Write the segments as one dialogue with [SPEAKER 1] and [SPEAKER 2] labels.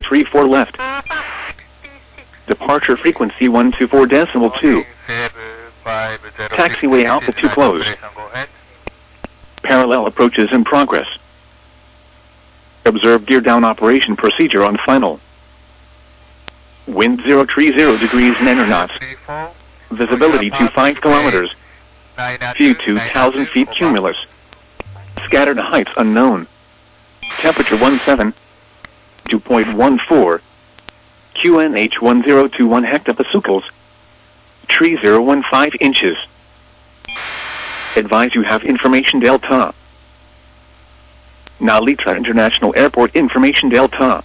[SPEAKER 1] 34 left. Departure frequency 124.2. Taxiway Alpha 2 closed. Parallel approaches in progress. Observe gear down operation procedure on final. Wind 030 degrees 9 knots. Visibility 25 kilometers. View 2,000 feet cumulus. Scattered heights unknown. Temperature 17. 2.14. QNH 1021 hectopascals. Tree 015 inches. Advise you have information Delta. Narita International Airport information Delta.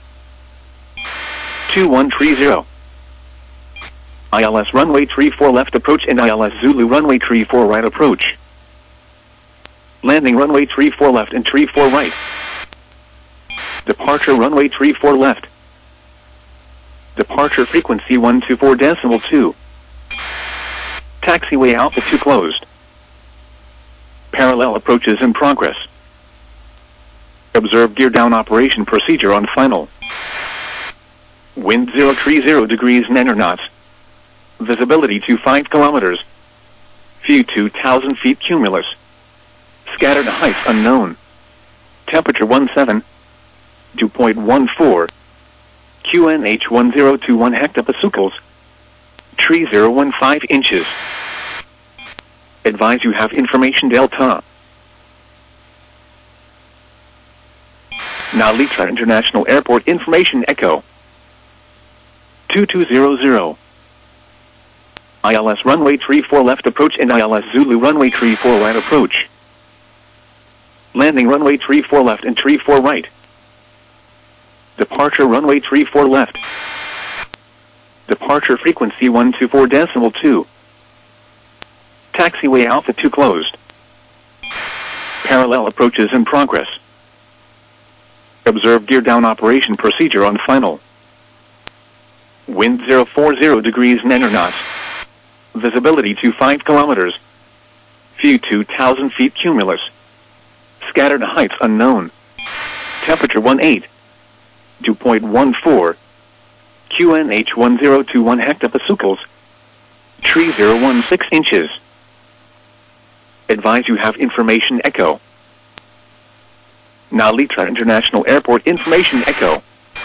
[SPEAKER 1] 2130. ILS runway 34 left approach and ILS Zulu runway 34 right approach. Landing runway 34 left and 34 right. Departure runway 34 left. Departure frequency 124.2. Taxiway Alpha 2 closed. Parallel approaches in progress. Observe gear down operation procedure on final. Wind 030 degrees 9 knots. Visibility 25 kilometers. View 2,000 feet cumulus. Scattered heights unknown. Temperature 17. 2.14. QNH 1021 hectopascals. Tree 015 inches. Advise you have information Delta. Narita International Airport information Echo. 2200. ILS runway 34 left approach and ILS Zulu runway 34 right approach. Landing runway 34 left and 34 right. Departure runway 34 left. Departure frequency 124.2. Taxiway Alpha 2 closed. Parallel approaches in progress. Observe gear down operation procedure on final. Wind 040 degrees 9 knots. Visibility 25 kilometers. View 2,000 feet cumulus. Scattered heights unknown. Temperature 18. 2.14. QNH 1021 hectopascals. Tree 016 inches. Advise you have information Echo. Narita International Airport information Echo.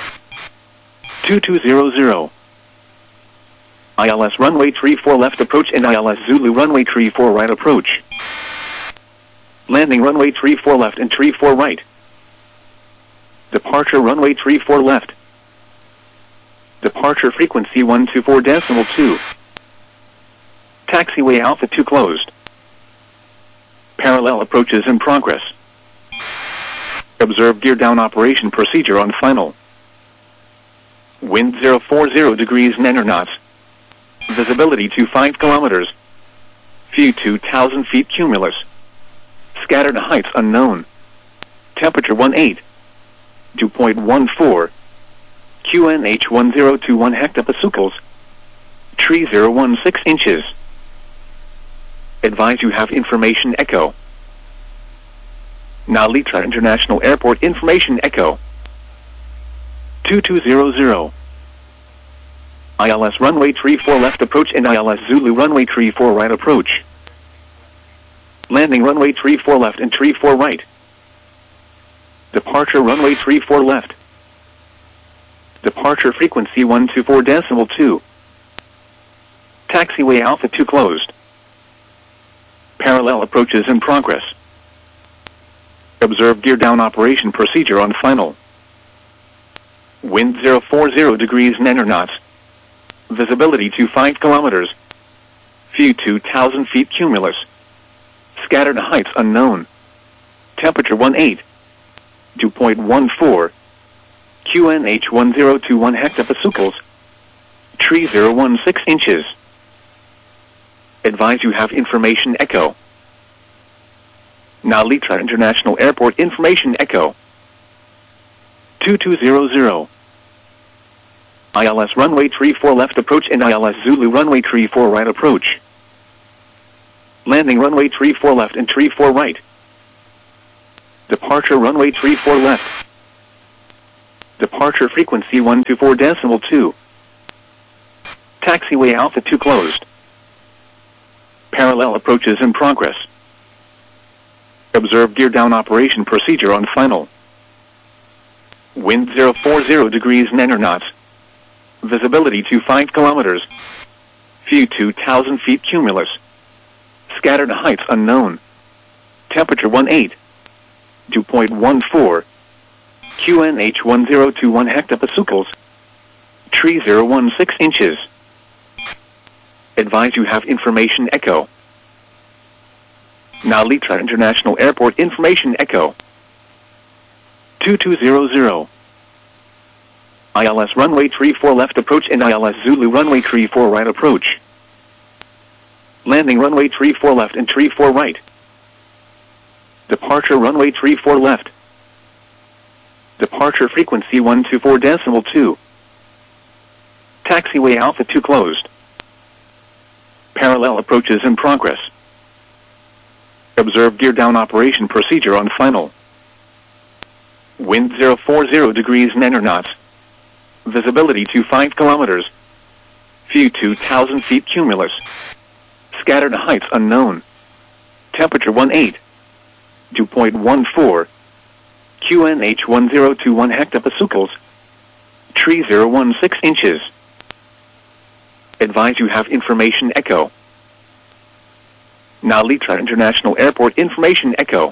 [SPEAKER 1] 2200. ILS runway 34 left approach and ILS Zulu runway 34 right approach. Landing runway 34 left and 34 right. Departure runway 34 left. Departure frequency 124.2. Taxiway Alpha 2 closed. Parallel approaches in progress. Observe gear down operation procedure on final. Wind 040 degrees 9 knots. Visibility 25 kilometers. View 2,000 feet cumulus. Scattered heights unknown. Temperature 18. 2.14. QNH 1021 hectopascals. Tree 016 inches. Advise you have information Echo. Narita International Airport information Echo. 2200. ILS runway 34 left approach and ILS Zulu runway 34 right approach. Landing runway 34 left and 34 right. Departure runway 34 left. Departure frequency 124.2. Taxiway Alpha 2 closed. Parallel approaches in progress. Observe gear down operation procedure on final. Wind 040 degrees 9 knots. Visibility 25 kilometers. View 2,000 feet cumulus. Scattered heights unknown. Temperature 18. 2.14. QNH 1021 hectopascals. Tree 016 inches. Advise you have information Echo. Narita International Airport information Echo. 2200. ILS runway 34 left approach and ILS Zulu runway 34 right approach. Landing runway 34 left and 34 right. Departure runway 34 left. Departure frequency 124.2. Taxiway Alpha 2 closed. Parallel approaches in progress. Observe gear down operation procedure on final. Wind 040 degrees 9 knots. Visibility to 5 kilometers. View 2,000 feet cumulus. Scattered heights unknown. Temperature 18. Dew point 14. QNH 1021 hectopascals. Tree 016 inches. Advise you have information echo. Now Litra International Airport information echo. 2200. ILS runway 34 left approach and ILS Zulu runway 34 right approach. Landing runway 34 left and 34 right. Departure runway 34 left. Departure frequency 124.2. Taxiway Alpha 2 closed. Parallel approaches in progress. Observe gear down operation procedure on final. Wind 040 degrees 9 knots. Visibility to 5 kilometers. View 2,000 feet cumulus. Scattered heights unknown. Temperature 18. Dew point 14. QNH 1021 hectopascals. Tree 016 inches. Advise you have information echo. Now Litra International Airport information echo.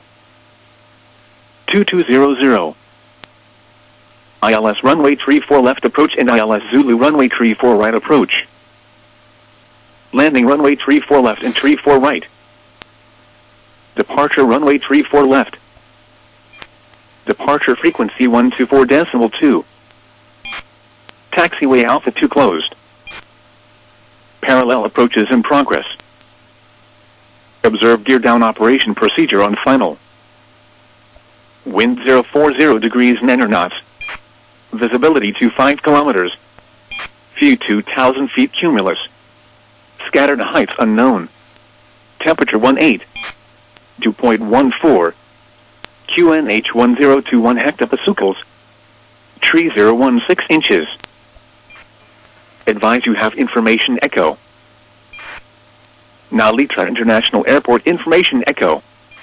[SPEAKER 1] 2200. ILS runway 34 left approach and ILS Zulu runway 34 right approach. Landing runway 34 left and 34 right. Departure runway 34 left. Departure frequency 124.2. Taxiway Alpha 2 closed. Parallel approaches in progress. Observe gear down operation procedure on final. Wind 040 degrees 9 knots. Visibility to 5 kilometers. View 2,000 feet cumulus. Scattered heights unknown. Temperature 18. Dew point 14. QNH 1021 hectopascals. Tree 016 inches. Advise you have information echo. Now Litra International Airport information echo.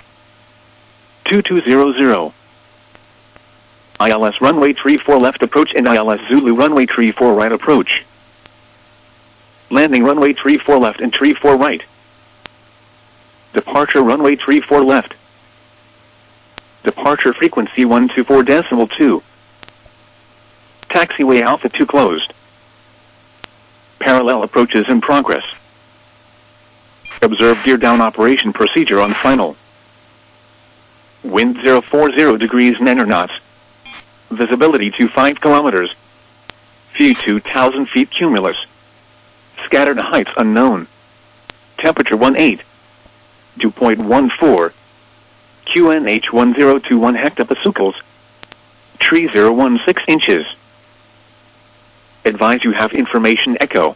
[SPEAKER 1] 2200. ILS runway 34 left approach and ILS Zulu runway 34 right approach. Landing runway 34 left and 34 right. Departure runway 34 left. Departure frequency 124.2. Taxiway Alpha 2 closed. Parallel approaches in progress. Observe gear down operation procedure on final. Wind 040 degrees 9 knots. Visibility to 5 kilometers. View 2,000 feet cumulus. Scattered heights unknown. Temperature 18. Dew point 14. QNH 1021 hectopascals. Tree 016 inches. Advise you have information echo.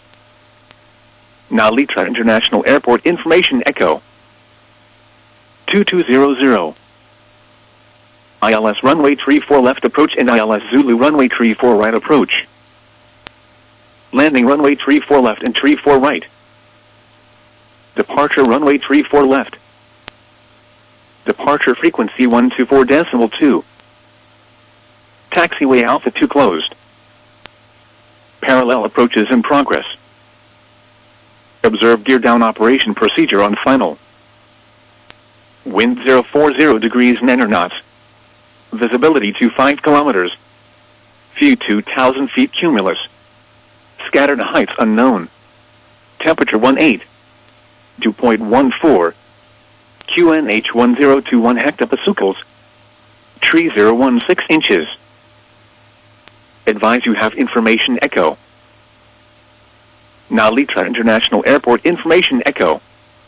[SPEAKER 1] Now Litra International Airport information echo. 2200. ILS runway 34 left approach and ILS Zulu runway 34 right approach. Landing runway 34 left and 34 right. Departure runway 34 left. Departure frequency 124.2. Taxiway Alpha 2 closed. Parallel approaches in progress. Observe gear down operation procedure on final. Wind 040 degrees 9 knots. Visibility to 5 kilometers. View 2,000 feet cumulus. Scattered heights unknown. Temperature 18. Dew point 14. QNH 1021 hectopascals. Tree 016 inches. Advise you have information echo. Now Litra International Airport information echo.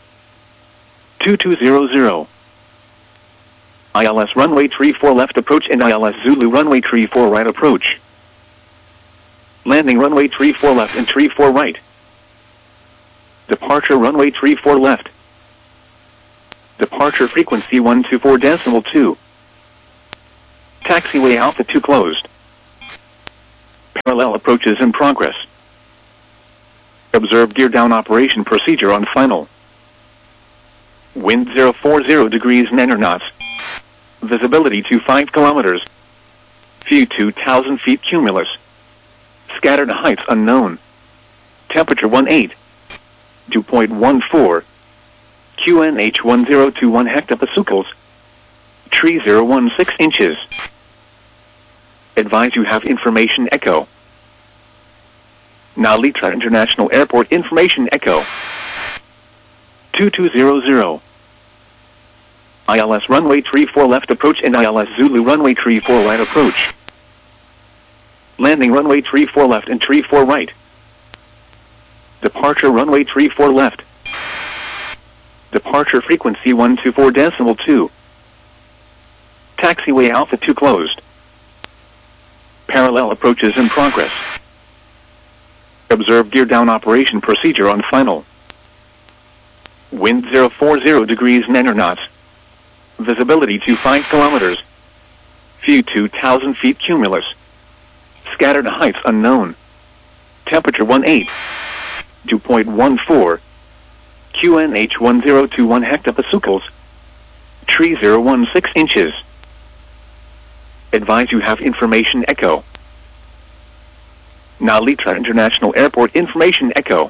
[SPEAKER 1] 2200. ILS runway 34 left approach and ILS Zulu runway 34 right approach. Landing runway 34 left and 34 right. Departure runway 34 left. Departure frequency 124.2. Taxiway Alpha 2 closed. Parallel approaches in progress. Observe gear down operation procedure on final. Wind 040 degrees 9 knots. Visibility to 5 kilometers. View 2,000 feet cumulus. Scattered heights unknown. Temperature 18. 2.14. QNH 1021 hectopascals. Tree 016 inches. Advise you have information echo. Nalitra International Airport information echo. 2200. ILS runway 34 left approach and ILS Zulu runway 34 right approach. Landing runway 34 left and 34 right. Departure runway 34 left. Departure frequency 124.2. Taxiway Alpha 2 closed. Parallel approaches in progress. Observe gear down operation procedure on final. Wind 040 degrees 9 knots. Visibility to 5 kilometers. View 2,000 feet cumulus. Scattered heights unknown. Temperature 18. 2.14. QNH 1021 hectopascals. Tree 016 inches. Advise you have information echo. Nalitra International Airport information echo.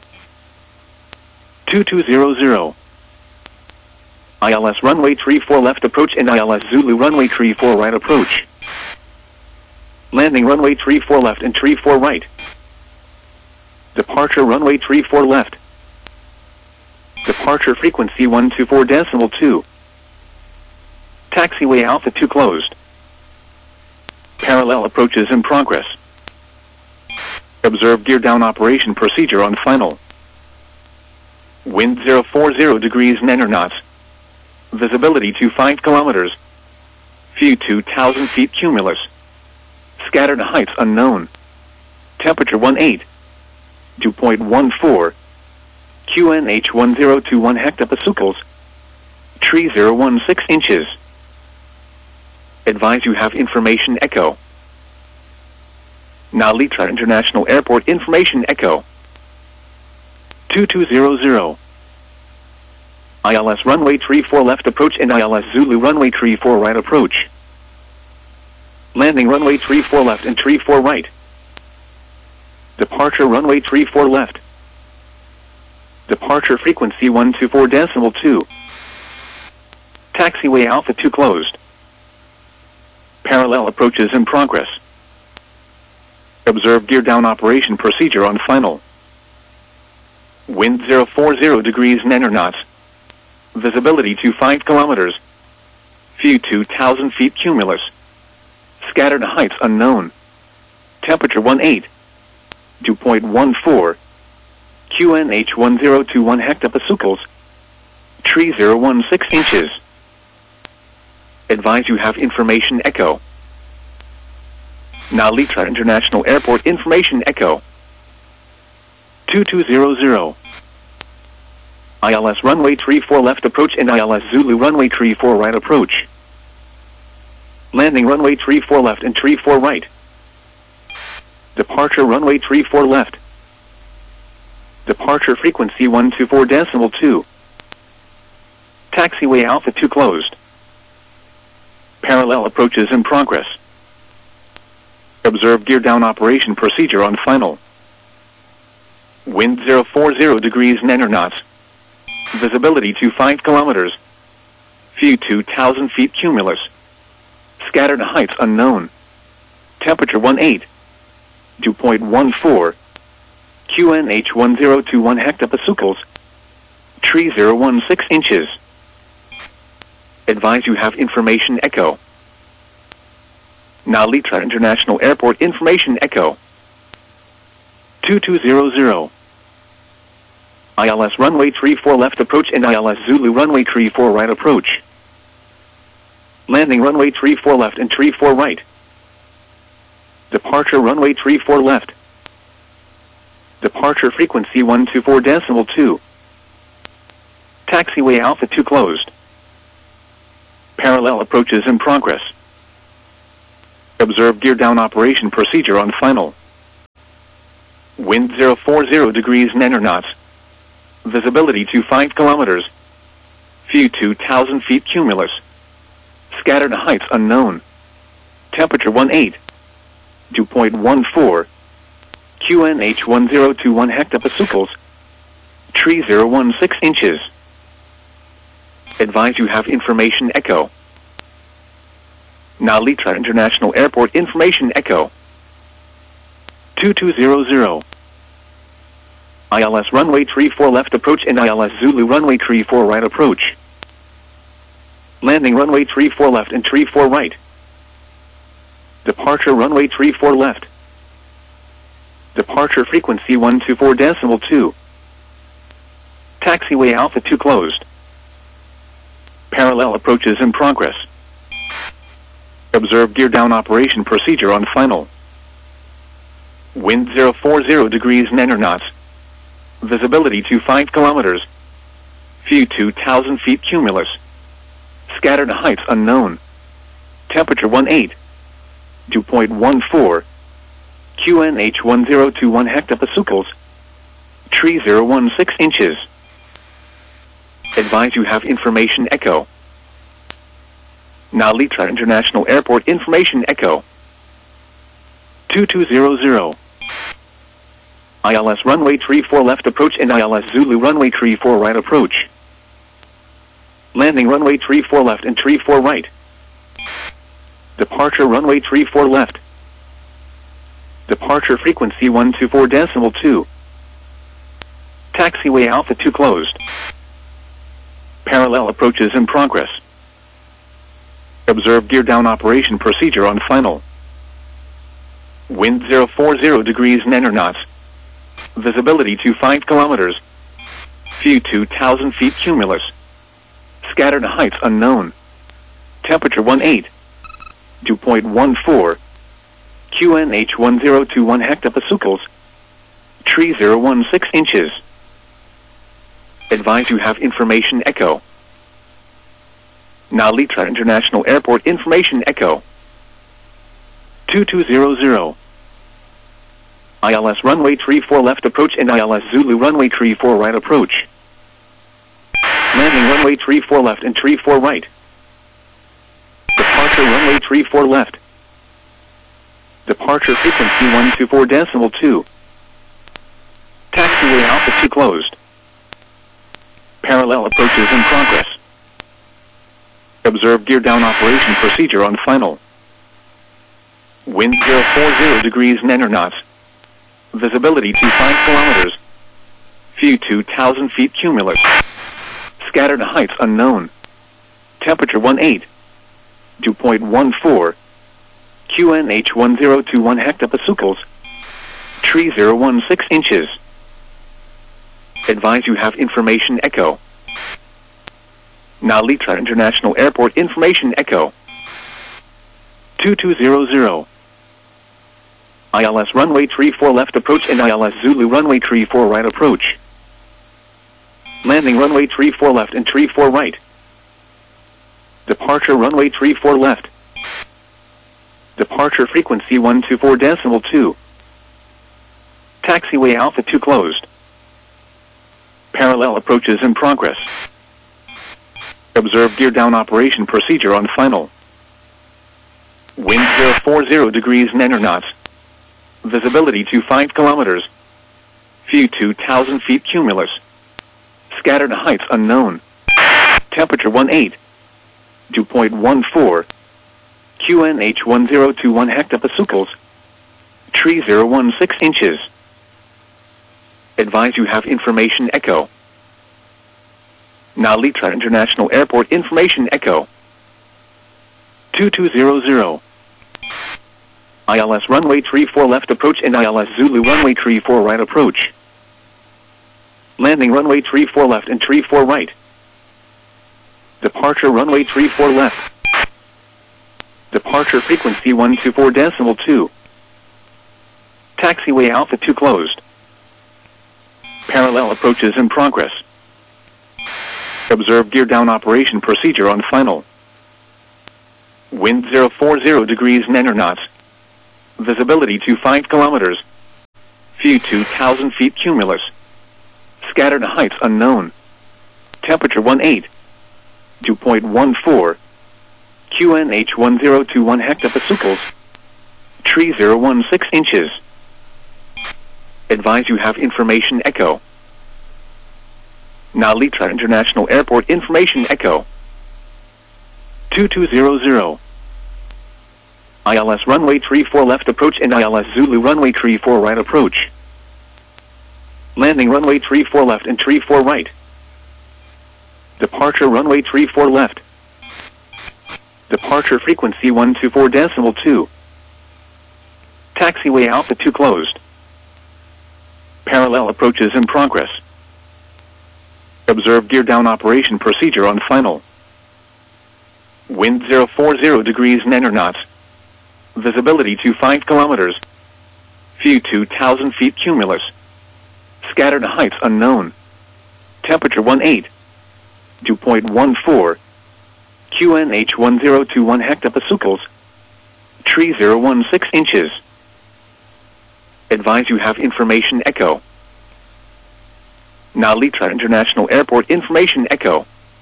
[SPEAKER 1] 2200. ILS runway 34 left approach and ILS Zulu runway 34 right approach. Landing runway 34 left and 34 right. Departure runway 34 left. Departure frequency 124.2. Taxiway Alpha 2 closed. Parallel approaches in progress. Observe gear down operation procedure on final. Wind 040 degrees 9 knots. Visibility to 5 kilometers. View 2,000 feet cumulus. Scattered heights unknown. Temperature 18. 2.14. QNH 1021 hectopascals. Tree 016 inches. Advise you have information echo. Nalitra International Airport information echo. 2200. ILS runway 34 left approach and ILS Zulu runway 34 right approach. Landing runway 34 left and 34 right. Departure runway 34 left. Departure frequency 124.2. Taxiway Alpha 2 closed. Parallel approaches in progress. Observe gear down operation procedure on final. Wind 040 degrees 9 knots. Visibility to 5 kilometers. View 2,000 feet cumulus. Scattered heights unknown. Temperature 18. 2.14. QNH 1021 hectopascals. Tree 016 inches. Advise you have information echo. Nalitra International Airport information echo. 2200. ILS runway 34 left approach and ILS Zulu runway 34 right approach. Landing runway 34 left and 34 right. Departure runway 34 left. Departure frequency 124.2. Taxiway Alpha 2 closed. Parallel approaches in progress. Observe gear down operation procedure on final. Wind 040 degrees 9 knots. Visibility to 5 kilometers. View 2,000 feet cumulus. Scattered heights unknown. Temperature 18. 2.14. QNH 1021 hectopascals. Tree 016 inches. Advise you have information echo. Nalitra International Airport information echo. 2200. ILS runway 34 left approach and ILS Zulu runway 34 right approach. Landing runway 34 left and 34 right. Departure runway 34 left. Departure frequency 124.2. Taxiway Alpha 2 closed. Parallel approaches in progress. Observe gear down operation procedure on final. Wind 040 degrees 9 knots. Visibility to 5 kilometers. View 2,000 feet cumulus. Scattered heights unknown. Temperature 18. Dew point 14. QNH 1021 hectopascals. Tree 016 inches. Advise you have information echo. Nalitra International Airport information echo. 2200. ILS runway 34 left approach and ILS Zulu runway 34 right approach. Landing runway 34 left and 34 right. Departure runway 34 left. Departure frequency 124.2. Taxiway Alpha 2 closed. Parallel approaches in progress. Observe gear down operation procedure on final. Wind 040 degrees 9 knots. Visibility to 5 kilometers. View 2,000 feet cumulus. Scattered heights unknown. Temperature 18. Dew point 14. QNH 1021 hectopascals. Tree 016 inches. Advise you have information echo. Nalitra International Airport information echo. 2200. ILS runway 34 left approach and ILS Zulu runway 34 right approach. Landing runway 34 left and 34 right. Departure runway 34 left. Departure frequency 124.2. Taxiway Alpha 2 closed. Parallel approaches in progress. Observe gear down operation procedure on final. Wind 040 degrees 9 knots. Visibility to 5 kilometers. View 2,000 feet cumulus. Scattered heights unknown. Temperature 18. Dew point 14. QNH 1021 hectopascals. Tree 016 inches. Advise you have information echo. Nalitra International Airport information echo. 2200. ILS runway 34 left approach and ILS Zulu runway 34 right approach. Landing runway 34 left and 34 right. Departure runway 34 left. Departure frequency 124.2. Taxiway Alpha 2 closed. Parallel approaches in progress. Observe gear down operation procedure on final. Wind 040 degrees 9 knots. Visibility to 5 kilometers. View 2,000 feet cumulus. Scattered heights unknown. Temperature 18. Dew point 14. QNH 1021 hectopascals. Tree 016 inches. Advise you have information echo. Nalitra International Airport information echo. 2200. ILS runway 34 left approach and ILS Zulu runway 34 right approach. Landing runway 34 left and 34 right. Departure runway 34 left. Departure frequency 124.2. Taxiway Alpha 2 closed. Parallel approaches in progress. Observe gear down operation procedure on final. Wind 040 degrees 9 knots. Visibility to 5 kilometers. View 2,000 feet cumulus. Scattered heights unknown. Temperature 18. Dew point 14. QNH 1021 hectopascals. Tree 016 inches. Advise you have information echo. Nalitra International Airport information echo. 2200. ILS runway 34 left approach and ILS Zulu runway 34 right approach. Landing runway 34 left and 34 right. Departure runway 34 left. Departure frequency 124.2. Taxiway Alpha 2 closed. Parallel approaches in progress. Observe gear down operation procedure on final. Wind 040 degrees 9 knots. Visibility to 5 kilometers. View 2,000 feet cumulus. Scattered heights unknown. Temperature 18. Dew point 14. QNH 1021 hectopascals. Tree 016 inches. Advise you have information echo. Nalitra International Airport information echo. 2200. ILS runway 34 left approach and ILS Zulu runway 34 right approach. Landing runway 34 left and 34 right. Departure runway 34 left. Departure frequency 124.2. Taxiway Alpha 2 closed. Parallel approaches in progress. Observe gear down operation procedure on final. Wind 040 degrees 9 knots. Visibility to 5 kilometers. View 2,000 feet cumulus. Scattered heights unknown. Temperature 18. Dew point 14. QNH 1021 hectopascals. Tree 016 inches. Advise you have information echo. Nalitra International Airport information echo.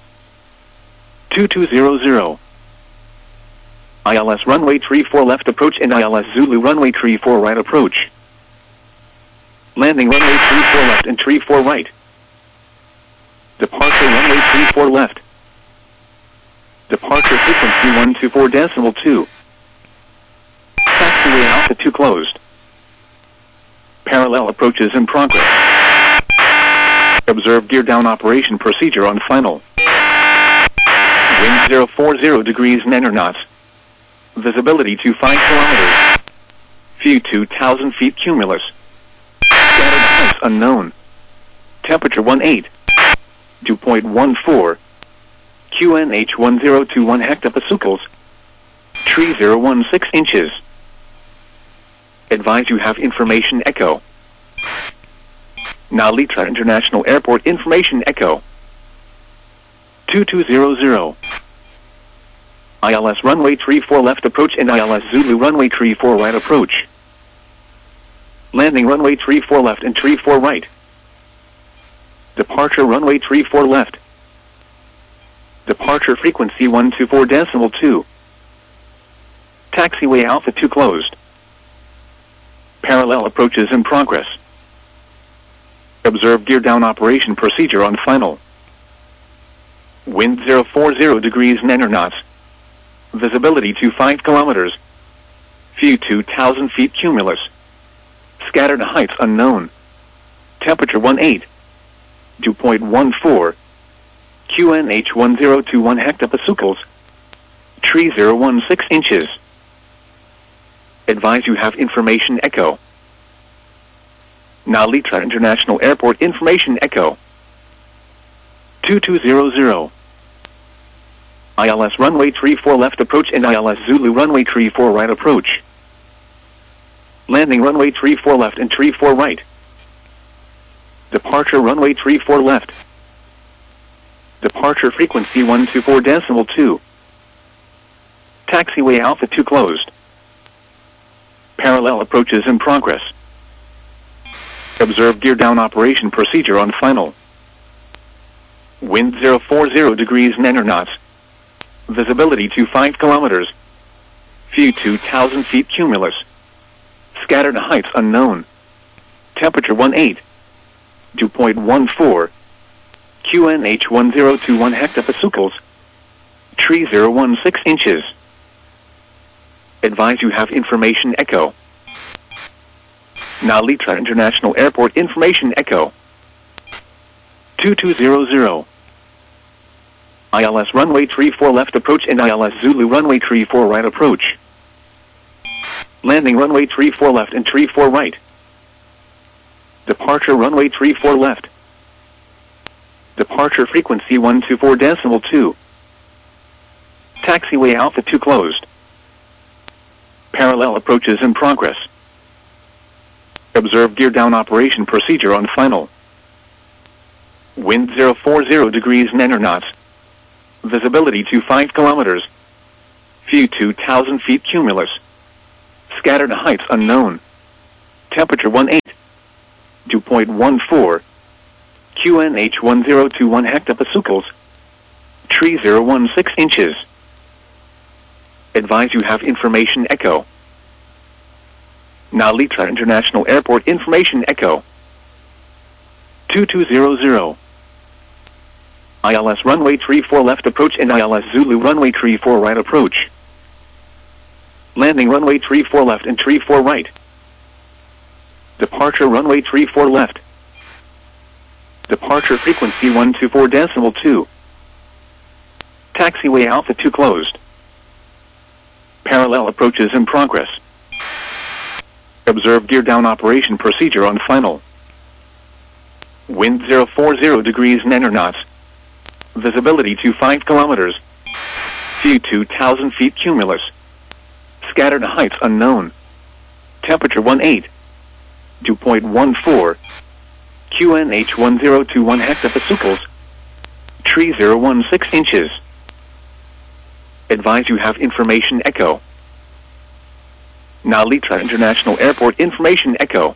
[SPEAKER 1] 2200. ILS runway 34 left approach and ILS Zulu runway 34 right approach. Landing runway 34 left and 34 right. Departure runway 34 left. Departure frequency 124.2. Taxiway Alpha 2 closed. Parallel approaches in progress. Observe gear down operation procedure on final. Wind 040 degrees 9 knots. Visibility to 5 kilometers. View 2,000 feet cumulus. Scattered heights unknown. Temperature 18. Dew point 14. QNH 1021 hectopascals. Tree 016 inches. Advise you have information echo. Nalitra International Airport information echo. 2200. ILS runway 34 left approach and ILS Zulu runway 34 right approach. Landing runway 34 left and 34 right. Departure runway 34 left. Departure frequency 124.2. Taxiway Alpha 2 closed. Parallel approaches in progress. Observe gear down operation procedure on final. Wind 040 degrees 9 knots. Visibility to 5 kilometers. View 2,000 feet cumulus. Scattered heights unknown. Temperature 18. Dew point 14. QNH 1021 hectopascals. Tree 016 inches. Advise you have information echo. Nalitra International Airport information echo. 2200. ILS runway 34 left approach and ILS Zulu runway 34 right approach. Landing runway 34 left and 34 right. Departure runway 34 left. Departure frequency 124.2. Taxiway Alpha 2 closed. Parallel approaches in progress. Observe gear down operation procedure on final. Wind 040 degrees 9 knots. Visibility to 5 kilometers. View 2,000 feet cumulus. Scattered heights unknown. Temperature 18. Dew point 14. QNH 1021 hectopascals. Tree 016 inches. Advise you have information echo. Nalitra International Airport information echo. 2200. ILS runway 34 left approach and ILS Zulu runway 34 right approach. Landing runway 34 left and 34 right. Departure runway 34 left. Departure frequency 124.2. Taxiway Alpha 2 closed. Parallel approaches in progress. Observe gear down operation procedure on final. Wind 040 degrees 9 knots. Visibility to 5 kilometers. View 2,000 feet cumulus. Scattered heights unknown. Temperature 18. 2.14, QNH 1021 hectopascals, tree 016 inches. Advise you have information echo. Nalita International Airport information echo. 2200. ILS runway 34 left approach and ILS Zulu runway 34 right approach. Landing runway 34 left and 34 right. Departure runway 34 left. Departure frequency 124.2. Taxiway Alpha 2 closed. Parallel approaches in progress. Observe gear down operation procedure on final. Wind 040 degrees 9 knots. Visibility to 5 kilometers. View 2,000 feet cumulus. Scattered heights unknown. Temperature 18. 2.14. QNH 1021 hectopascals. Tree 016 inches. Advise you have information echo. Nalita International Airport information echo.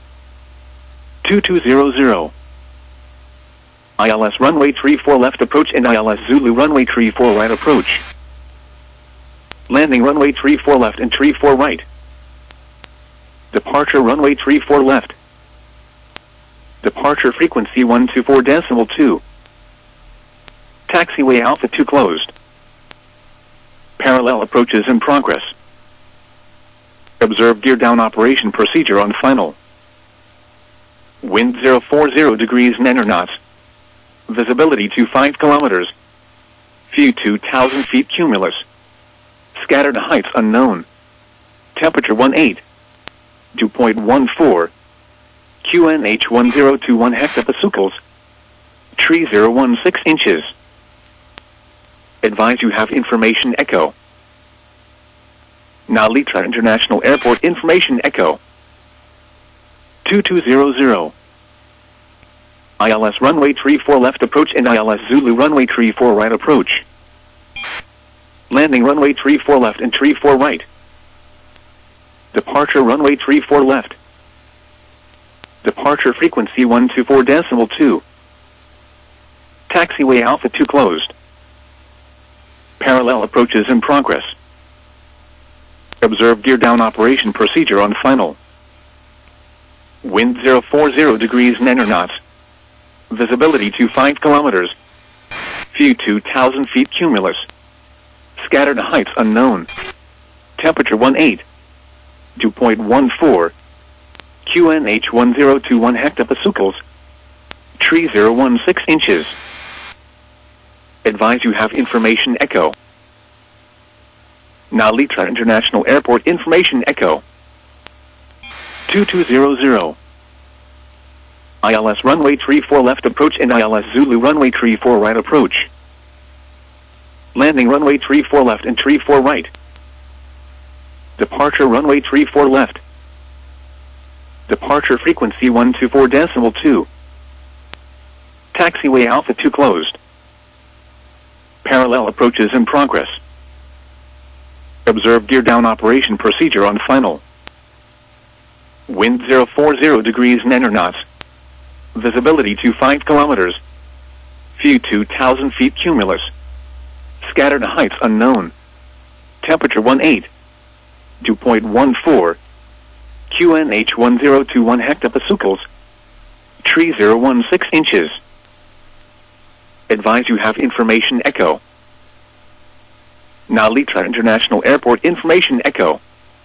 [SPEAKER 1] 2200. ILS runway 34 left approach and ILS Zulu runway 34 right approach. Landing runway 34 left and 34 right. Departure runway 34 left. Departure frequency 124.2. Taxiway Alpha 2 closed. Parallel approaches in progress. Observe gear down operation procedure on final. Wind 040 degrees 9 knots. Visibility to 5 kilometers. View 2,000 feet cumulus. Scattered heights unknown. Temperature 18. 2.14. QNH 1021 hectopascals. Tree 016 inches. Advise you have information echo. Nalita International Airport information echo. 2200. ILS runway 34 left approach and ILS Zulu runway 34 right approach. Landing runway 34 left and 34 right. Departure runway 34 left. Departure frequency 124.2. Taxiway Alpha 2 closed. Parallel approaches in progress. Observe gear down operation procedure on final. Wind 040 degrees 9 knots. Visibility to 5 kilometers. View 2,000 feet cumulus. Scattered heights unknown. Temperature 18. 2.14. QNH 1021 hectopascals. Tree 016 inches. Advise you have information echo. Nalita International Airport information echo. 2200. ILS runway 34 left approach and ILS Zulu runway 34 right approach. Landing runway 34 left and 34 right. Departure runway 34 left. Departure frequency 124.2. Taxiway Alpha 2 closed. Parallel approaches in progress. Observe gear down operation procedure on final. Wind 040 degrees 9 knots. Visibility to 5 kilometers. View 2,000 feet cumulus. Scattered heights unknown. Temperature 18. 2.14. QNH 1021 hectopascals. Tree 016 inches. Advise you have information echo. Nalita International Airport information echo.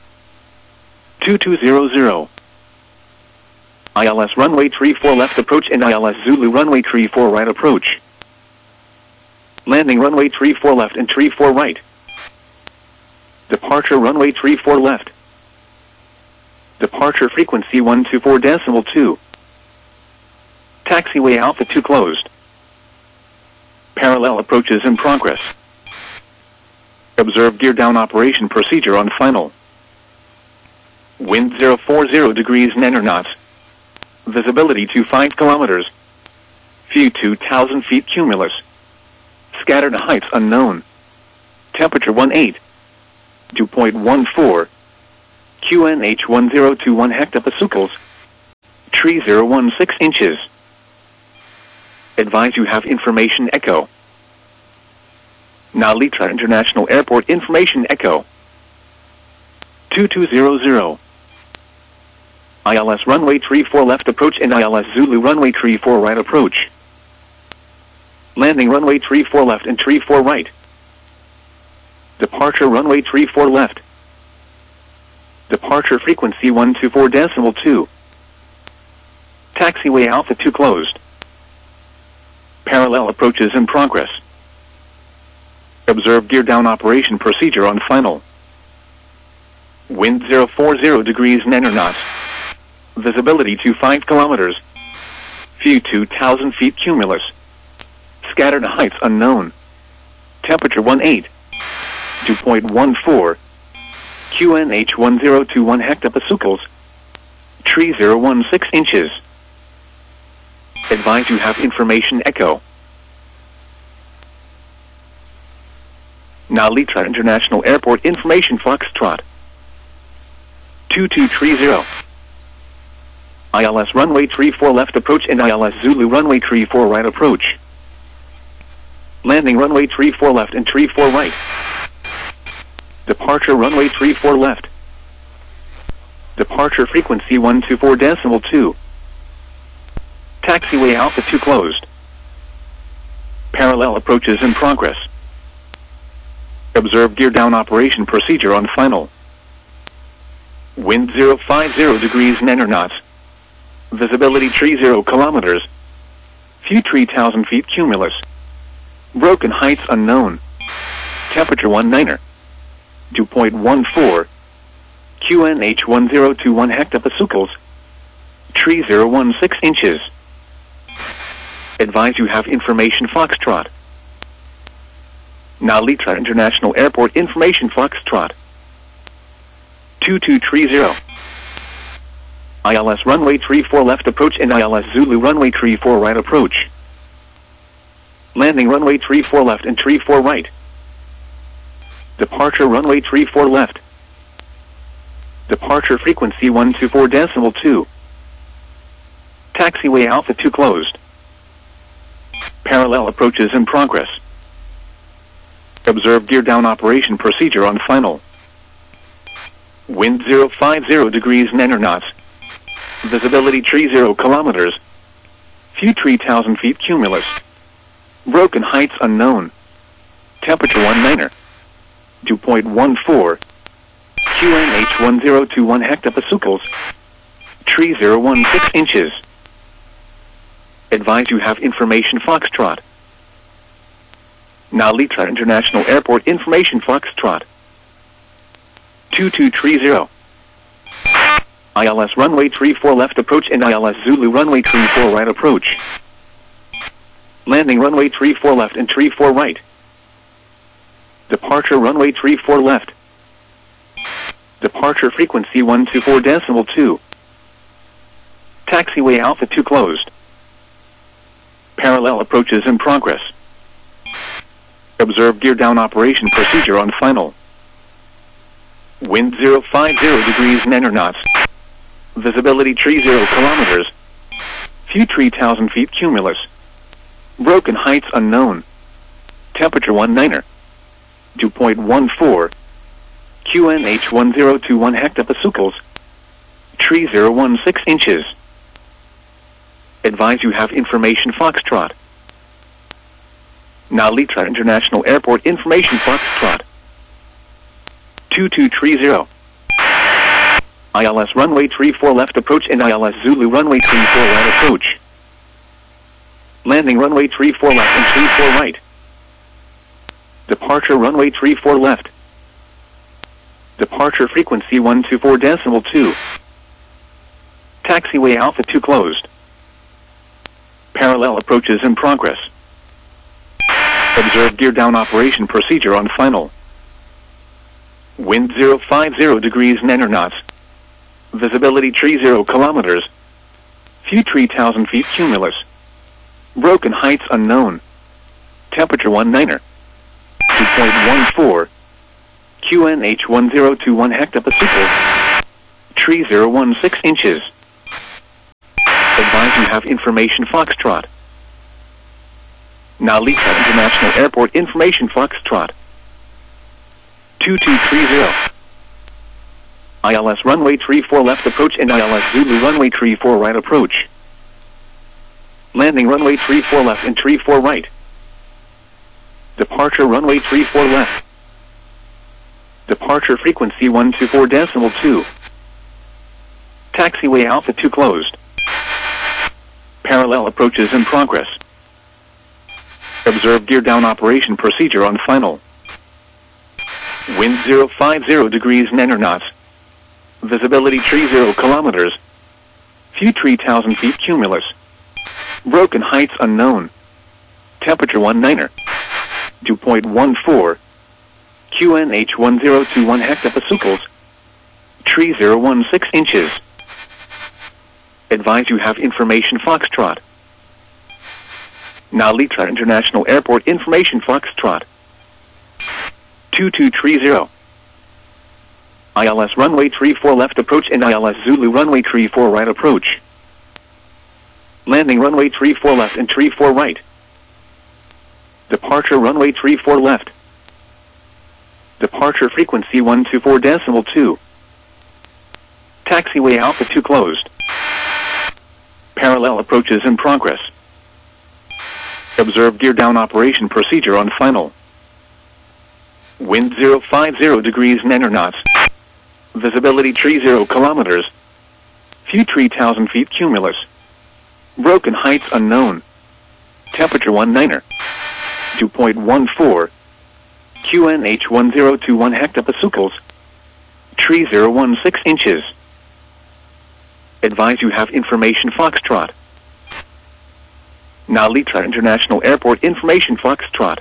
[SPEAKER 1] 2200. ILS runway 34 left approach and ILS Zulu runway 34 right approach. Landing runway 34 left and 34 right. Departure runway 34 left. Departure frequency 124.2. Taxiway Alpha 2 closed. Parallel approaches in progress. Observe gear down operation procedure on final. Wind 040 degrees 9 knots. Visibility to 5 kilometers. View 2,000 feet cumulus. Scattered heights unknown. Temperature 18. 2.14. QNH 1021 hectopascals. Tree 016 inches. Advise you have information echo. Narita International Airport information echo. 2200. ILS runway 34 left approach and ILS Zulu runway 34 right approach. Landing runway 34 left and 34 right. Departure runway 34 left. Departure frequency 124.2. Taxiway Alpha 2 closed. Parallel approaches in progress. Observe gear down operation procedure on final. Wind 040 degrees 9 knots. Visibility to 5 kilometers. View 2,000 feet cumulus. Scattered heights unknown. Temperature 18. 2.14. QNH 1021 hectopascals. Tree 016 inches. Advise you have information echo. Narita International Airport information Foxtrot. 2230. ILS runway 34 left approach and ILS Zulu runway 34 right approach. Landing runway 34 left and 34 right. Departure runway 34 left. Departure frequency 124.2. Taxiway Alpha 2 closed. Parallel approaches in progress. Observe gear down operation procedure on final. Wind 050 degrees 9 knots. Visibility 30 kilometers. View 3,000 feet cumulus. Broken heights unknown. Temperature 19. 2.14. QNH 1021 hectopascals. Tree 016 inches. Advise you have information Foxtrot. Narita International Airport information Foxtrot. 2230. ILS runway 34 left approach and ILS Zulu runway 34 right approach. Landing runway 34 left and 34 right. Departure runway 34 left. Departure frequency 124.2. Taxiway Alpha 2 closed. Parallel approaches in progress. Observe gear down operation procedure on final. Wind 050 degrees 9 knots. Visibility 30 kilometers. View 3,000 feet cumulus. Broken heights unknown. Temperature 19. 2.14. QNH 1021 hectopascals. Tree 016 inches. Advise you have information Foxtrot. Narita International Airport information Foxtrot. 2230. ILS runway 34 left approach and ILS Zulu runway 34 right approach. Landing runway 34 left and 34 right. Departure runway 34 left. Departure frequency 124.2. Taxiway Alpha 2 closed. Parallel approaches in progress. Observe gear down operation procedure on final. Wind 050 degrees 9 knots. Visibility 30 kilometers. View 3,000 feet cumulus. Broken heights unknown. Temperature 19. 2.14. QNH 1021 hectopascals. Tree 016 inches. Advise you have information Foxtrot. Narita International Airport information Foxtrot. 2230. ILS runway 34 left approach and ILS Zulu runway 34 right approach. Landing runway 34 left and 34 right. Departure runway 34 left. Departure frequency 124.2. Taxiway Alpha 2 closed. Parallel approaches in progress. Observe gear down operation procedure on final. Wind 050 degrees 9 knots. Visibility 30 kilometers. View 3,000 feet cumulus. Broken heights unknown. Temperature 19. 2.14. QNH 1021 hectopascals. Tree 016 inches. Advise you have information Foxtrot. Narita International Airport information Foxtrot. 2230. ILS runway 34 left approach and ILS Zulu runway 34 right approach. Landing runway 34 left and 34 right. Departure runway 34 left. Departure frequency 124.2. Taxiway Alpha 2 closed. Parallel approaches in progress. Observe gear down operation procedure on final. Wind 050 degrees 9 knots. Visibility 30 kilometers. Few 3,000 feet cumulus. Broken heights unknown. Temperature 19er. Dew point 14. QNH 1021 hectopascals. 3016 inches. Advise you have information Foxtrot. Narita International Airport information Foxtrot. 2230. ILS runway 34 left approach and ILS Zulu runway 34 right approach. Landing runway 34 left and 34 right. Departure runway 34 left. Departure frequency 124.2. Taxiway Alpha 2 closed. Parallel approaches in progress. Observe gear down operation procedure on final. Wind 050 degrees 9 knots. Visibility 30 kilometers. Few 3,000 feet cumulus. Broken heights unknown. Temperature 19er. Dew point 14. QNH 1021 hectopascals. 3016 inches. Advise you have information Foxtrot. Narita International Airport information Foxtrot.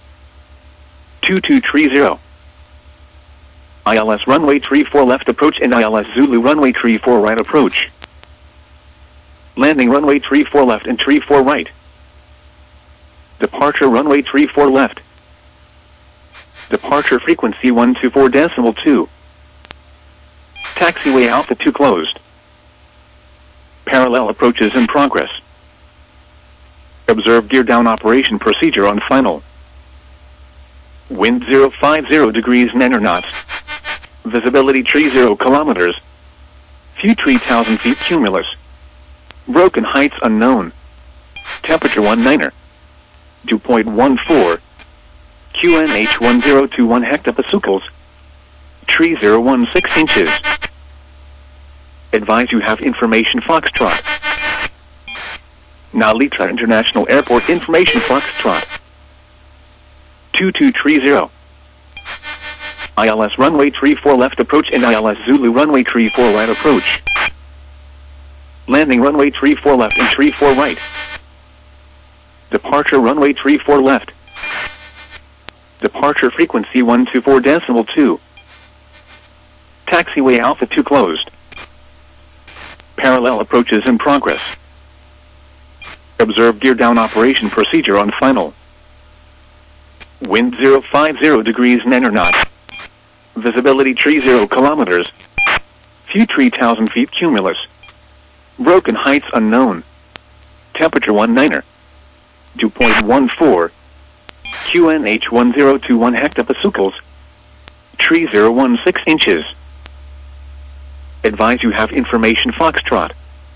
[SPEAKER 1] 2230. ILS runway 34 left approach and ILS Zulu runway 34 right approach. Landing runway 34 left and 34 right. Departure runway 34 left. Departure frequency 124.2. Taxiway Alpha 2 closed. Parallel approaches in progress. Observe gear down operation procedure on final. Wind 050 degrees 9 knots. Visibility 30 kilometers. Few 3,000 feet cumulus. Broken heights unknown. Temperature 19er. Dew point 14. QNH 1021 hectopascals. 3016 inches. Advise you have information Foxtrot. Narita International Airport information Foxtrot. 2230. ILS runway 34 left approach and ILS Zulu runway 34 right approach. Landing runway 34 left and 34 right. Departure runway 34 left. Departure frequency 124.2. Taxiway Alpha 2 closed. Parallel approaches in progress. Observe gear down operation procedure on final. Wind 050 degrees 9 knots. Visibility 30 kilometers. Few 3,000 feet cumulus. Broken heights unknown. Temperature 19er. Dew point 14. QNH 1021 hectopascals. 3016 inches. Advise you have information Foxtrot.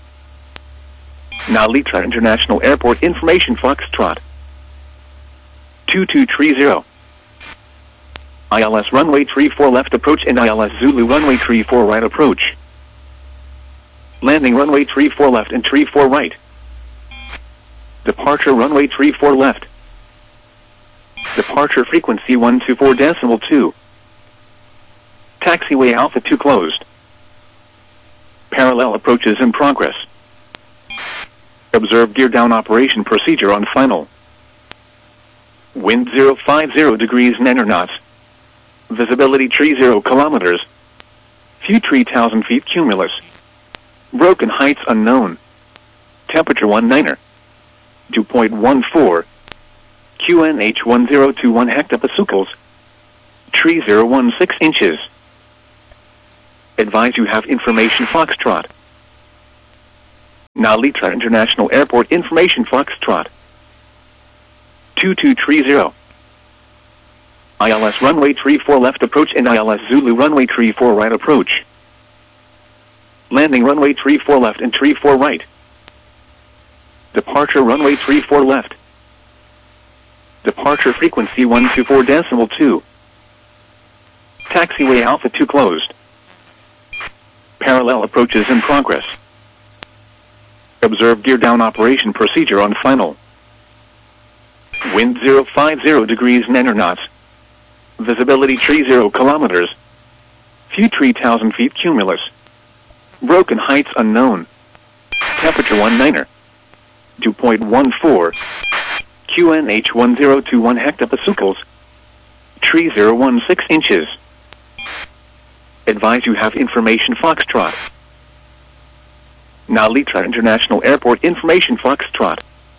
[SPEAKER 1] Narita International Airport information Foxtrot. 2230. ILS runway 34 left approach and ILS Zulu runway 34 right approach. Landing runway 34 left and 34 right. Departure runway 34 left. Departure frequency 124.2. Taxiway Alpha 2 closed. Parallel approaches in progress. Observe gear down operation procedure on final. Wind 050 degrees 9 knots. Visibility 30 kilometers. Few 3,000 feet cumulus. Broken heights unknown. Temperature 19er. Dew point 14. QNH 1021 hectopascals. 3016 inches. Advise you have information Foxtrot. Now Litra International Airport Information Foxtrot. 2230. ILS runway 34 left approach and ILS Zulu runway 34 right approach. Landing runway 34 left and 34 right. Departure runway 34 left. Departure frequency 124.2. Taxiway Alpha 2 closed. Parallel approaches in progress. Observe gear down operation procedure on final. Wind 050 degrees 9 knots. Visibility 30 kilometers. Few 3,000 feet cumulus. Broken heights unknown. Temperature 19er. 2.14. QNH 1021 hectopascals. 3016 inches. Advise you have information Foxtrot. Now Litra International Airport Information Foxtrot.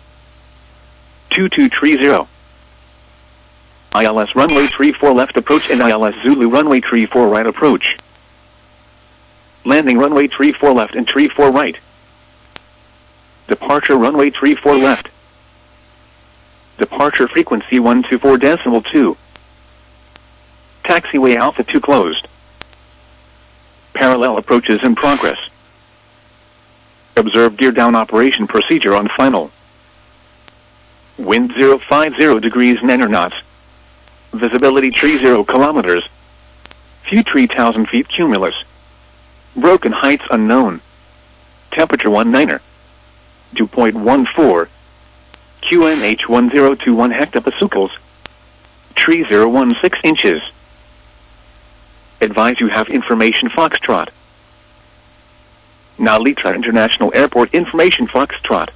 [SPEAKER 1] 2230. ILS runway 34 left approach and ILS Zulu runway 34 right approach. Landing runway 34 left and 34 right. Departure runway 34 left. Departure frequency 124.2. Taxiway Alpha 2 closed. Parallel approaches in progress. Observe gear down operation procedure on final. Wind 050 degrees 9 knots. Visibility 30 kilometers. Few 3,000 feet cumulus. Broken heights unknown. Temperature 19er. 2.14. QNH 1021 hectopascals. 3016 inches. Advise you have information Foxtrot. Now Litra International Airport Information Foxtrot.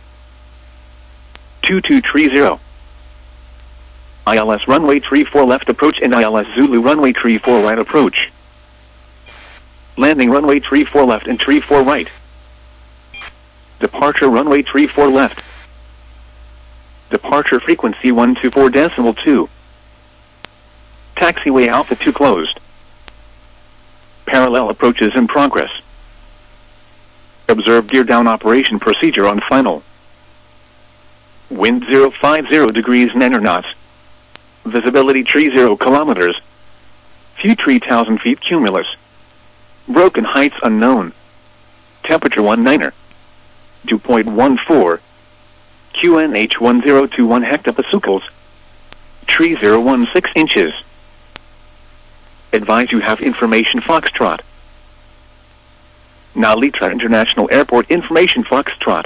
[SPEAKER 1] 2230. ILS runway 34 left approach and ILS Zulu runway 34 right approach. Landing runway 34 left and 34 right. Departure runway 34 left. Departure frequency 124.2. Taxiway Alpha 2 closed. Parallel approaches in progress. Observe gear down operation procedure on final. Wind 050 degrees 9 knots. Visibility 30 kilometers. Few 3,000 feet cumulus. Broken heights unknown. Temperature 19er. 2.14. QNH 1021 hectopascals. 3016 inches. Advise you have information Foxtrot. Now Litra International Airport Information Foxtrot.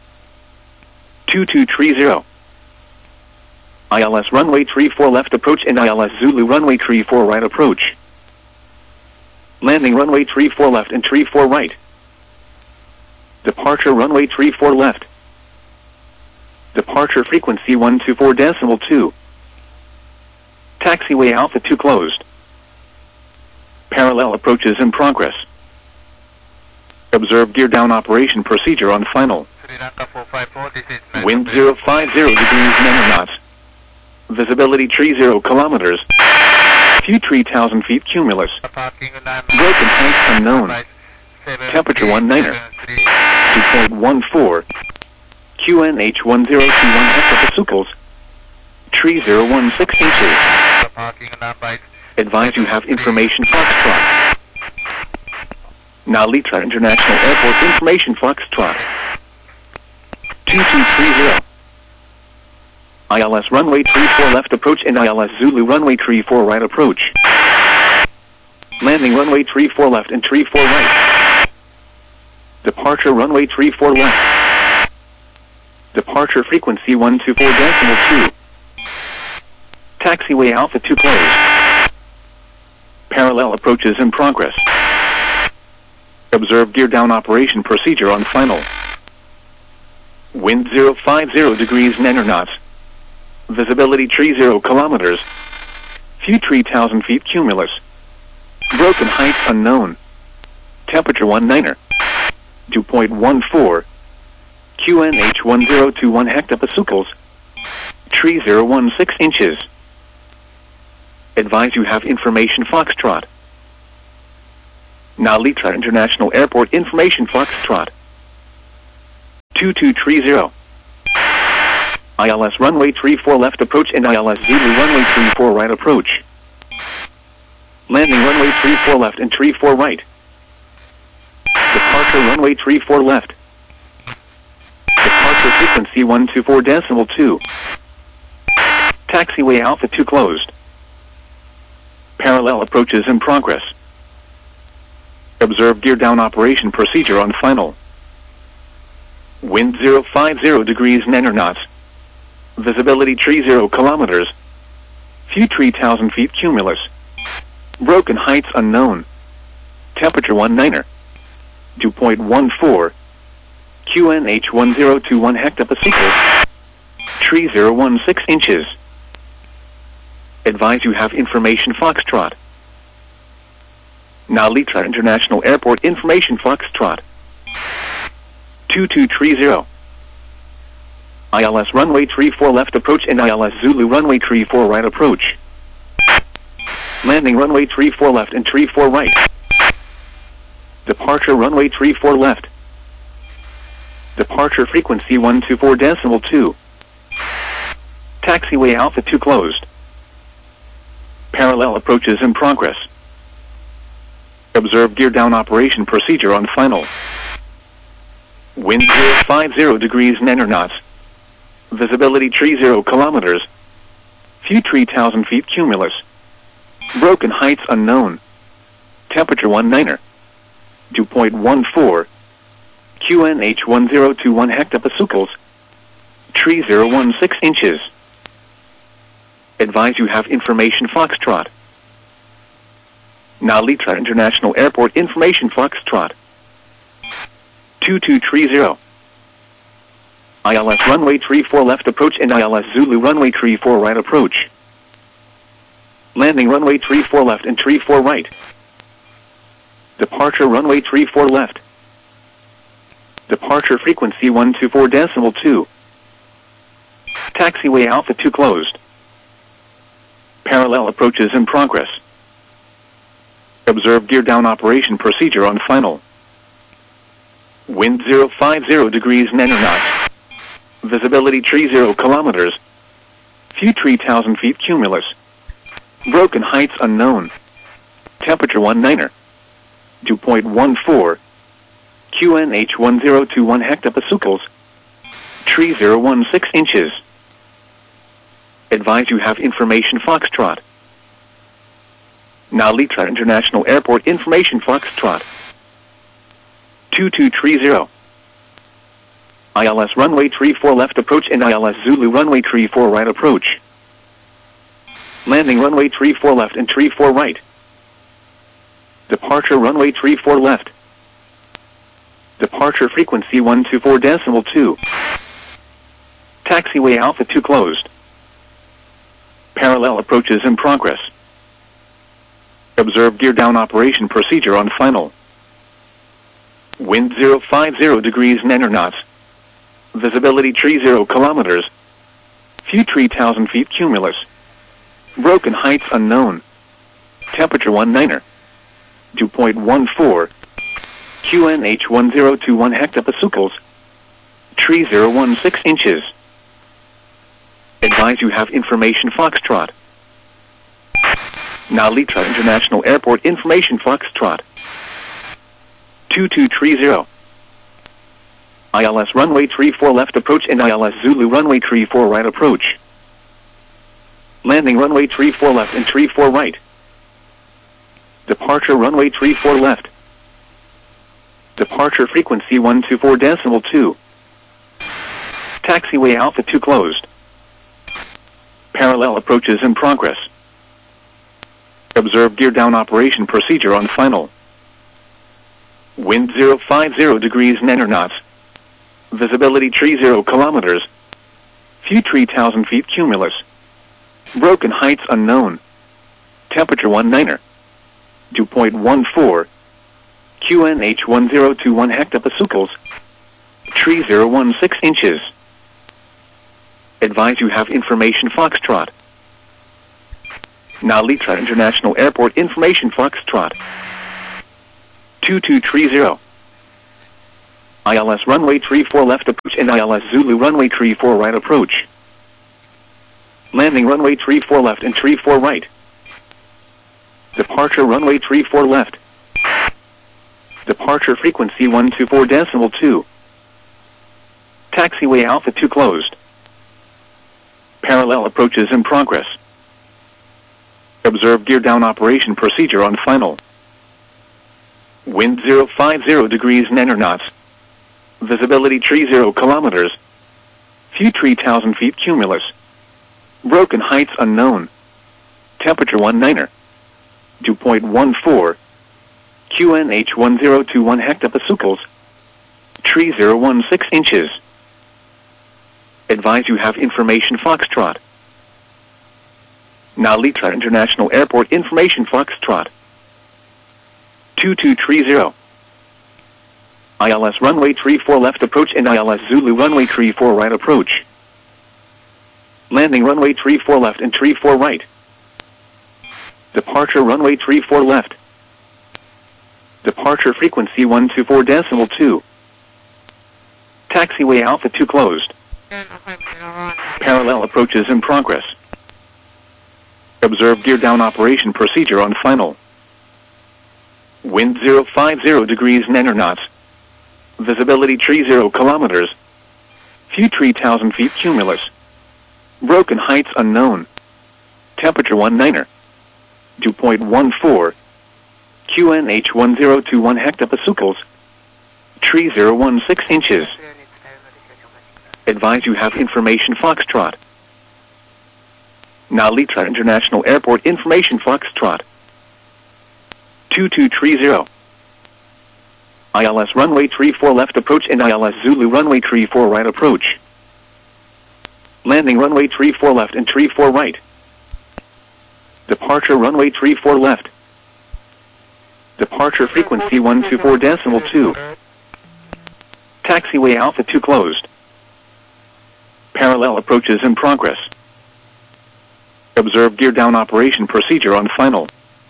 [SPEAKER 1] 2230. ILS runway 34 left approach and ILS Zulu runway 34 right approach. Landing runway 34 left and 34 right. Departure runway 34 left. Departure frequency 124.2. Taxiway Alpha 2 closed. Parallel approaches in progress. Observe gear down operation procedure on final. Wind 050 degrees 9 knots. Visibility 30 kilometers. Few 3,000 feet cumulus. Broken heights unknown. Temperature 19er. 2.14. QNH 1021 hectopascals. 3016 inches. Advise you have information Foxtrot. Now Litra International Airport Information Foxtrot. 2230. ILS runway 34 left approach and ILS Zulu runway 34 right approach. Landing runway 34 left and 34 right. Departure runway 34 left. Departure frequency 124.2. Taxiway Alpha 2 closed. Parallel approaches in progress. Observe gear down operation procedure on final. Wind 050 degrees 9 knots. Visibility 30 kilometers. Few 3,000 feet cumulus. Broken heights unknown. Temperature 19er. 2.14. QNH 1021 hectopascals. 3016 inches. Advise you have information Foxtrot. Now Litra International Airport Information Foxtrot. 2230. ILS runway 34 left approach and ILS Zulu runway 34 right approach. Landing runway 34 left and 34 right. Departure runway 34 left. Departure frequency 124.2. Taxiway Alpha 2 closed. Parallel approaches in progress. Observe gear down operation procedure on final. Wind 050 degrees 9 knots. Visibility 30 kilometers. Few 3,000 feet cumulus. Broken heights unknown. Temperature 19er. Dew point 14. QNH 1021 hectopascals. 3016 inches. Advise you have information Foxtrot. Nalitra International Airport information Foxtrot. 2230. ILS runway 34 left approach and ILS Zulu runway 34 right approach. Landing runway 34 left and 34 right. Departure runway 34 left. Departure frequency 124.2. Taxiway Alpha 2 closed. Parallel approaches in progress. Observe gear down operation procedure on final. Wind 050 degrees 9 knots. Visibility 30 kilometers. Few 3,000 feet cumulus. Broken heights unknown. Temperature 19er. Dew point 14. QNH 1021 hectopascals. 3016 inches. Advise you have information Foxtrot. Nalitra International Airport information Foxtrot. 2230. ILS runway 34 left approach and ILS Zulu runway 34 right approach. Landing runway 34 left and 34 right. Departure runway 34 left. Departure frequency 124.2. Taxiway Alpha 2 closed. Parallel approaches in progress. Observe gear down operation procedure on final. Wind 050 degrees 9 knots. Visibility 30 kilometers. Few 3,000 feet cumulus. Broken heights unknown. Temperature 19er. Dew point 14. QNH 1021 hectopascals. 3016 inches. Advise you have information Foxtrot. Nalitra International Airport information Foxtrot. 2230. ILS runway 34 left approach and ILS Zulu runway 34 right approach. Landing runway 34 left and 34 right. Departure runway 34 left. Departure frequency 124.2. Taxiway Alpha 2 closed. Parallel approaches in progress. Observe gear down operation procedure on final. Wind 050 degrees 9 knots. Visibility 30 kilometers. Few 3,000 feet cumulus. Broken heights unknown. Temperature 19er. Dew point 14. QNH 1021 hectopascals. 3016 inches. Advise you have information Foxtrot. Nalitra International Airport information Foxtrot. 2230. ILS runway 34 left approach and ILS Zulu runway 34 right approach. Landing runway 34 left and 34 right. Departure runway 34 left. Departure frequency 124.2. Taxiway Alpha 2 closed. Parallel approaches in progress. Observe gear down operation procedure on final. Wind 050 degrees 9 knots. Visibility 30 kilometers. Few 3,000 feet cumulus. Broken heights unknown. Temperature 19er. Dew point 14. QNH 1021 hectopascals. 3016 inches. Advise you have information Foxtrot. Nalitra International Airport information Foxtrot. 2230. ILS runway 34 left approach and ILS Zulu runway 34 right approach. Landing runway 34 left and 34 right. Departure runway 34 left. Departure frequency 124.2. Taxiway Alpha 2 closed. Parallel approaches in progress. Observe gear down operation procedure on final. Wind 050 degrees 9 knots. Visibility 30 kilometers. Few 3,000 feet cumulus. Broken heights unknown. Temperature 19er. 2.14. QNH 1021 hectopascals. 3016 inches. Advise you have information Foxtrot. Now Litra International Airport information Foxtrot. 2230. ILS runway 34 left approach and ILS Zulu runway 34 right approach. Landing runway 34 left and 34 right. Departure runway 34 left. Departure frequency 124.2. Taxiway Alpha 2 closed. Parallel approaches in progress. Observe gear down operation procedure on final. Wind 050 degrees 9 knots. Visibility 30 kilometers. Few 3,000 feet cumulus. Broken heights unknown. Temperature 19er. 2.14. QNH 1021 hectopascals. 3016 inches. Advise you have information Foxtrot. Now Litra International Airport information Foxtrot. 2230. ILS runway 34 left approach and ILS Zulu runway 34 right approach. Landing runway 34 left and 34 right. Departure runway 34 left. Departure frequency 124.2. Taxiway Alpha 2 closed. Parallel approaches in progress. Observe gear down operation procedure on final.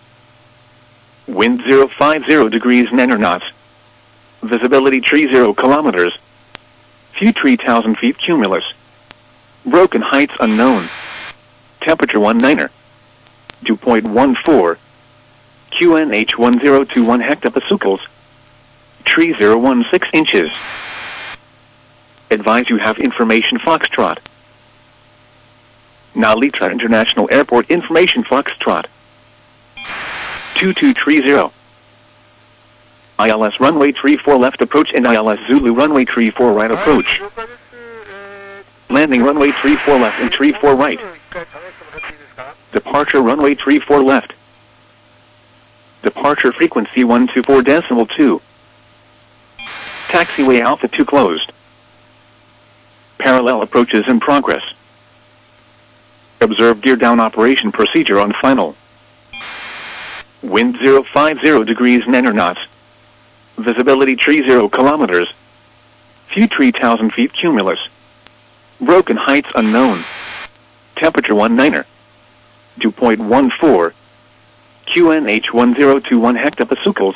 [SPEAKER 1] Wind 050 degrees 9 knots. Visibility 30 kilometers. Few 3,000 feet cumulus. Broken heights unknown. Temperature 19er. 2.14. QNH 1021 hectopascals. 3016 inches. Advise you have information Foxtrot. Now Litra International Airport information Foxtrot. 2230. ILS runway 34 left approach and ILS Zulu runway 34 right approach. Landing runway 34 left and 34 right. Departure runway 34 left. Departure frequency 124.2. Taxiway Alpha 2 closed. Parallel approaches in progress. Observe gear down operation procedure on final. Wind 050 degrees 9 knots. Visibility 30 kilometers. Few 3,000 feet cumulus. Broken heights unknown. Temperature 19er. 2.14. QNH 1021 hectopascals.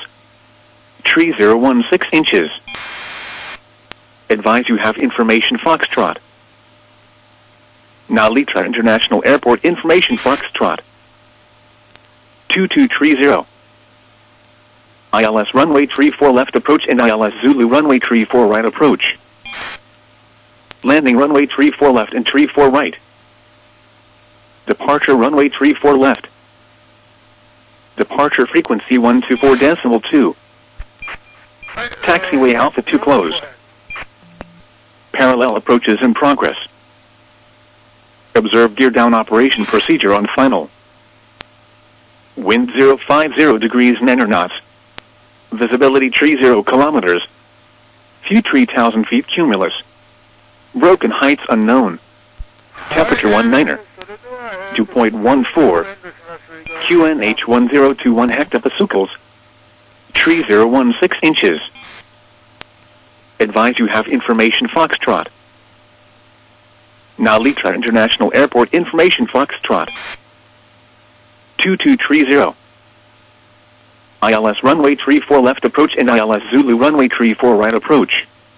[SPEAKER 1] 3016 inches. Advise you have information Foxtrot. Now Litra International Airport information Foxtrot. 2230. ILS runway 34 left approach and ILS Zulu runway 34 right approach. Landing runway 34 left and 34 right. Departure runway 34 left. Departure frequency 124.2. Taxiway Alpha 2 closed. Parallel approaches in progress. Observe gear down operation procedure on final. Wind 050 degrees 9 knots. Visibility 30 kilometers. Few 3,000 feet cumulus. Broken heights unknown. Temperature 19er. 2.14. QNH 1021 hectopascals. 3016 inches. Advise you have information Foxtrot. Now Litra International Airport information Foxtrot. 2230. ILS runway 34 left approach and ILS Zulu runway 34 right approach.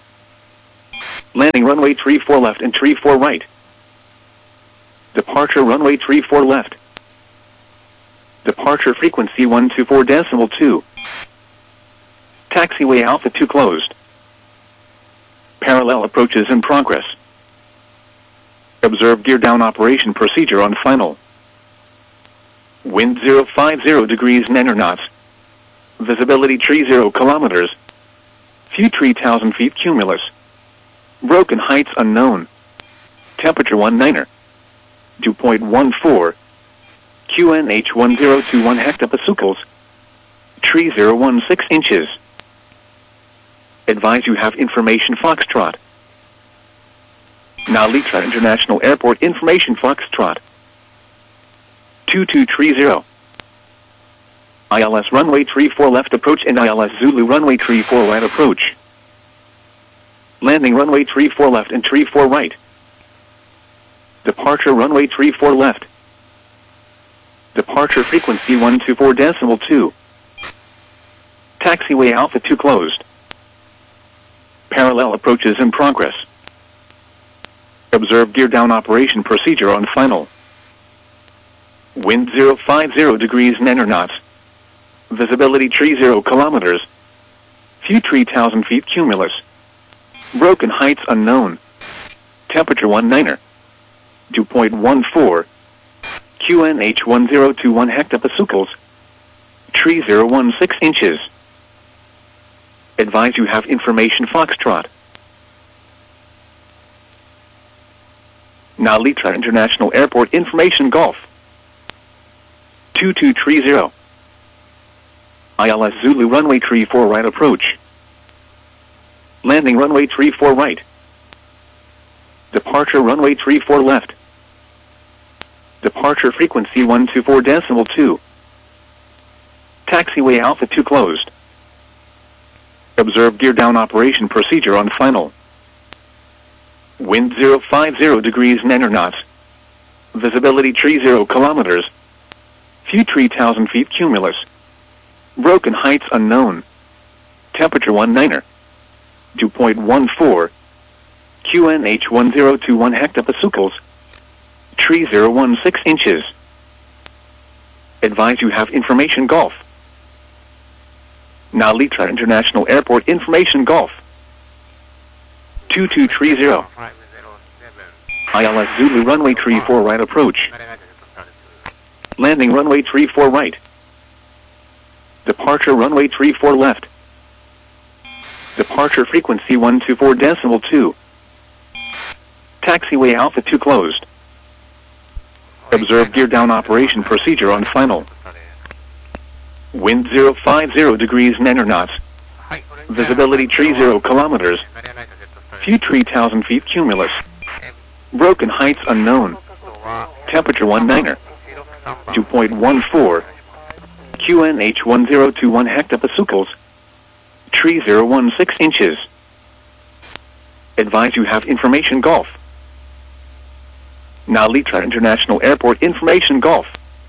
[SPEAKER 1] Landing runway 34 left and 34 right. Departure runway 34 left. Departure frequency 124.2. Taxiway Alpha 2 closed. Parallel approaches in progress. Observe gear down operation procedure on final. Wind 050 degrees 9 knots. Visibility 30 kilometers. Few 3,000 feet cumulus. Broken heights unknown. Temperature 19er. 2.14. QNH 1021 hectopascals. 3016 inches. Advise you have information Foxtrot. Nalitra International Airport information Foxtrot. 2230. ILS runway 34 left approach and ILS Zulu runway 34 right approach. Landing runway 34 left and 34 right. Departure runway 34 left. Departure frequency 124.2. Taxiway Alpha 2 closed. Parallel approaches in progress. Observe gear down operation procedure on final. Wind 050 degrees 9 knots. Visibility 30 kilometers. Few 3,000 feet cumulus. Broken heights unknown. Temperature 19er. 2.14. QNH 1021 hectopascals. 3016 inches. Advise you have information Foxtrot. Nalitra International Airport information Golf. 2230. ILS Zulu runway 34 right approach. Landing runway 34 right. Departure runway 34 left. Departure frequency 124.2. Taxiway Alpha 2 closed. Observe gear down operation procedure on final. Wind 050 degrees 9 knots. Visibility 30 kilometers. Few 3,000 feet cumulus. Broken heights unknown. Temperature 19er. 2.14. QNH 1021 hectopascals. 3016 inches. Advise you have information Golf. Nalitra International Airport information Golf. 2230. ILS Zulu runway 34 right approach. Landing runway 34 right. Departure runway 34 left. Departure frequency 124.2. Taxiway Alpha 2 closed. Observe gear down operation procedure on final. Wind 050 degrees 9 knots. Visibility 30 kilometers. Few 3,000 feet cumulus. Broken heights unknown. Temperature 19er. 2.14. QNH 1021 hectopascals. 3016 inches. Advise you have information Golf. Nalitra International Airport information Golf.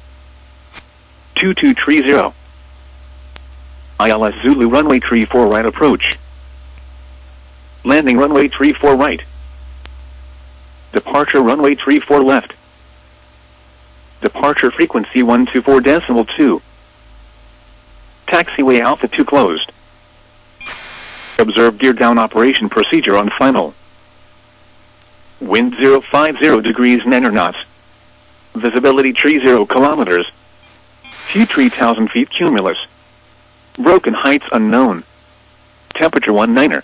[SPEAKER 1] 2230. ILS Zulu runway 34 right approach. Landing runway 34 right. Departure runway 34 left. Departure frequency 124.2. Taxiway Alpha 2 closed. Observe gear down operation procedure on final. Wind 050 degrees 9 knots. Visibility 30 kilometers. Few 3,000 feet cumulus. Broken heights unknown. Temperature 19er.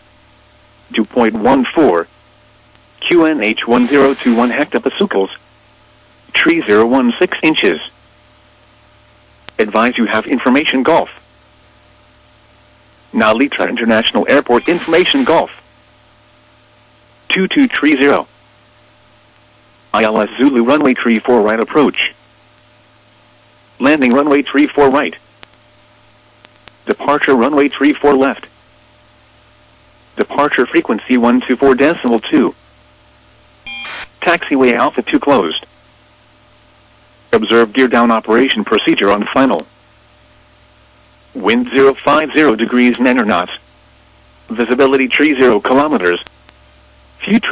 [SPEAKER 1] 2.14. QNH 1021 hectopascals. 3016 inches. Advise you have information Golf. Nalitra International Airport information Golf. 2230. ILS Zulu runway 34 right approach. Landing runway 34 right. Departure runway 34 left. Departure frequency 124.2. Taxiway Alpha 2 closed. Observe gear down operation procedure on final. Wind 050 degrees 9 knots. Visibility 30 kilometers. Few